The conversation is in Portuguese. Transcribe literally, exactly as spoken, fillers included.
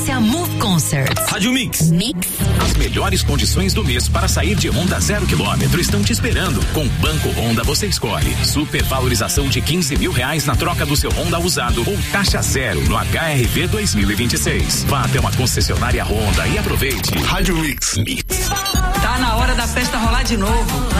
A Move Concert. Rádio Mix. Mix. As melhores condições do mês para sair de Honda zero quilômetro estão te esperando. Com Banco Honda você escolhe super valorização de quinze mil reais na troca do seu Honda usado ou taxa zero no H R V dois mil e vinte e seis. Vá até uma concessionária Honda e aproveite. Rádio Mix. Mix. Tá na hora da festa rolar de novo.